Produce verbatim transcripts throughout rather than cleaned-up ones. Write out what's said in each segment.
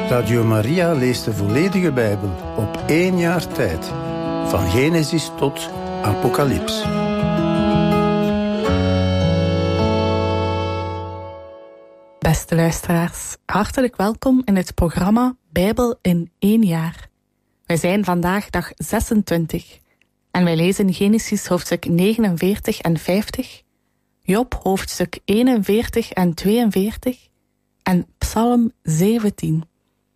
Radio Maria leest de volledige Bijbel op één jaar tijd. Van Genesis tot Apocalyps. Beste luisteraars, hartelijk welkom in het programma Bijbel in één jaar. Wij zijn vandaag dag zesentwintig en wij lezen Genesis hoofdstuk negenenveertig en vijftig, Job hoofdstuk eenenveertig en tweeënveertig en Psalm zeventien.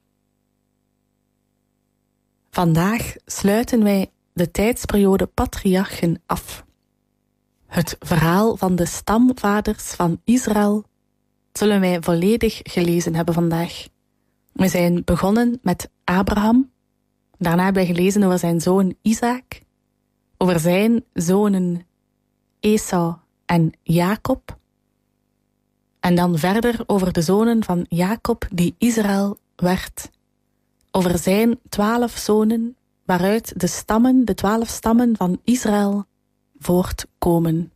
Vandaag sluiten wij de tijdsperiode patriarchen af. Het verhaal van de stamvaders van Israël zullen wij volledig gelezen hebben vandaag. We zijn begonnen met Abraham. Daarna hebben wij gelezen over zijn zoon Isaac, over zijn zonen Esau en Jacob. En dan verder over de zonen van Jacob die Israël werd. Over zijn twaalf zonen, waaruit de stammen, de twaalf stammen van Israël voortkomen.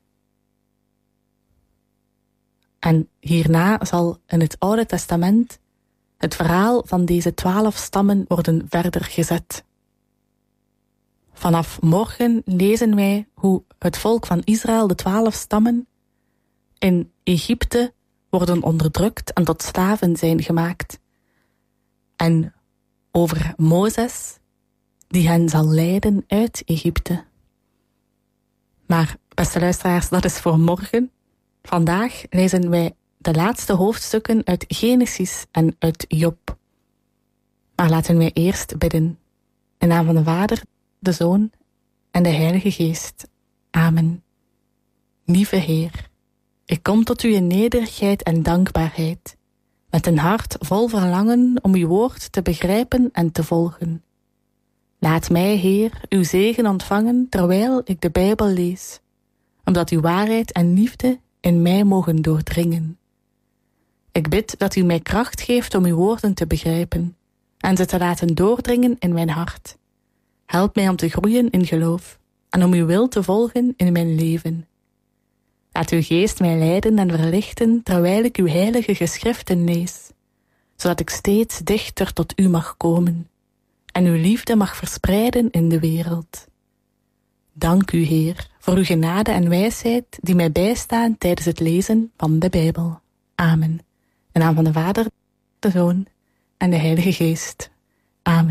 En hierna zal in het Oude Testament het verhaal van deze twaalf stammen worden verder gezet. Vanaf morgen lezen wij hoe het volk van Israël, de twaalf stammen, in Egypte worden onderdrukt en tot slaven zijn gemaakt. En over Mozes, die hen zal leiden uit Egypte. Maar, beste luisteraars, dat is voor morgen. Vandaag lezen wij de laatste hoofdstukken uit Genesis en uit Job. Maar laten wij eerst bidden. In naam van de Vader, de Zoon en de Heilige Geest. Amen. Lieve Heer, ik kom tot u in nederigheid en dankbaarheid, met een hart vol verlangen om uw woord te begrijpen en te volgen. Laat mij, Heer, uw zegen ontvangen terwijl ik de Bijbel lees, omdat uw waarheid en liefde in mij mogen doordringen. Ik bid dat u mij kracht geeft om uw woorden te begrijpen en ze te laten doordringen in mijn hart. Help mij om te groeien in geloof en om uw wil te volgen in mijn leven. Laat uw geest mij leiden en verlichten terwijl ik uw heilige geschriften lees, zodat ik steeds dichter tot u mag komen en uw liefde mag verspreiden in de wereld. Dank u, Heer, voor uw genade en wijsheid die mij bijstaan tijdens het lezen van de Bijbel. Amen. In naam van de Vader, de Zoon en de Heilige Geest. Amen.